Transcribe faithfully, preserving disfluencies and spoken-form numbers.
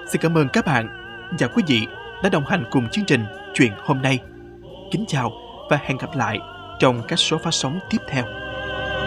Xin cảm ơn các bạn và quý vị đã đồng hành cùng chương trình Chuyện hôm nay. Kính chào và hẹn gặp lại trong các số phát sóng tiếp theo.